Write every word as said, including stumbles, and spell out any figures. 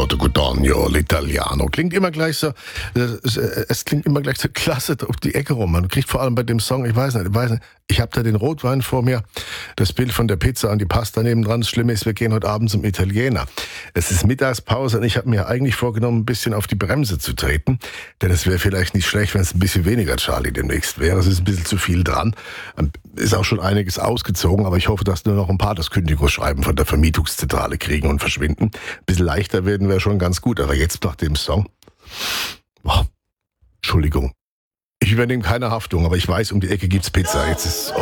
Risotto Cotogno, l'Italiano. Klingt immer gleich so, es, es klingt immer gleich so klasse auf die Ecke rum. Man kriegt vor allem bei dem Song, ich weiß nicht, ich weiß nicht, ich habe da den Rotwein vor mir, das Bild von der Pizza und die Pasta nebendran. Das Schlimme ist, wir gehen heute Abend zum Italiener. Es ist Mittagspause und ich habe mir eigentlich vorgenommen, ein bisschen auf die Bremse zu treten, denn es wäre vielleicht nicht schlecht, wenn es ein bisschen weniger Charlie demnächst wäre. Es ist ein bisschen zu viel dran. Ist auch schon einiges ausgezogen, aber ich hoffe, dass nur noch ein paar das Kündigungsschreiben von der Vermietungszentrale kriegen und verschwinden. Ein bisschen leichter werden wäre schon ganz gut, aber jetzt nach dem Song, boah, Entschuldigung. Ich übernehme keine Haftung, aber ich weiß, um die Ecke gibt's Pizza. Jetzt ist, oh.